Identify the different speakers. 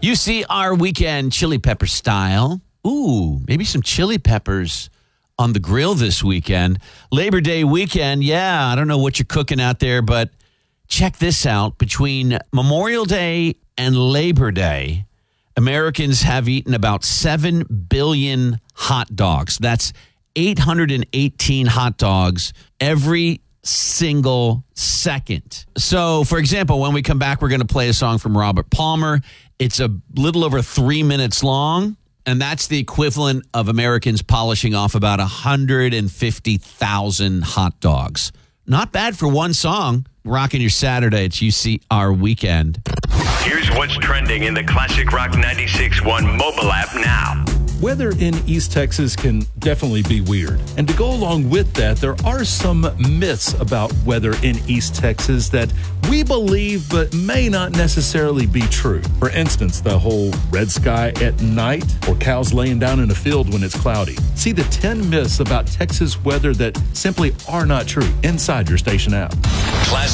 Speaker 1: UCR weekend chili pepper style. Ooh, maybe some chili peppers on the grill this weekend. Labor Day weekend. Yeah, I don't know what you're cooking out there, but check this out. Between Memorial Day and Labor Day, Americans have eaten about 7 billion hot dogs. That's 818 hot dogs every single second. So, for example, when we come back, we're going to play a song from Robert Palmer. It's a little over 3 minutes long, and that's the equivalent of Americans polishing off about 150,000 hot dogs. Not bad for one song. Rocking your Saturday. It's UCR weekend.
Speaker 2: Here's what's trending in the Classic Rock 96.1 mobile app now.
Speaker 3: Weather in East Texas can definitely be weird. And to go along with that, there are some myths about weather in East Texas that we believe but may not necessarily be true. For instance, the whole red sky at night or cows laying down in a field when it's cloudy. See the 10 myths about Texas weather that simply are not true inside your station app.
Speaker 2: Classic